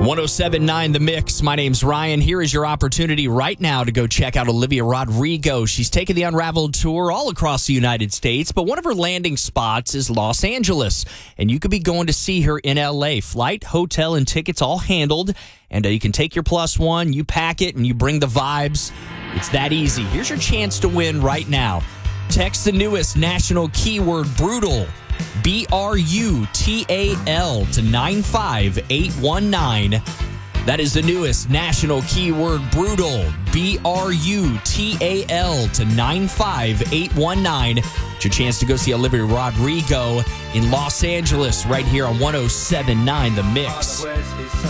107.9 The Mix. My name's Ryan. Here is your opportunity right now to go check out Olivia Rodrigo. She's taking the Unraveled tour all across the United States, but one of her landing spots is Los Angeles. And you could be going to see her in L.A. Flight, hotel, and tickets all handled. And you can take your +1, you pack it, and you bring the vibes. It's that easy. Here's your chance to win right now. Text the newest national keyword BRUTAL. BRUTAL to 95819. That is the newest national keyword BRUTAL. BRUTAL to 95819. It's your chance to go see Olivia Rodrigo in Los Angeles right here on 107.9 The Mix.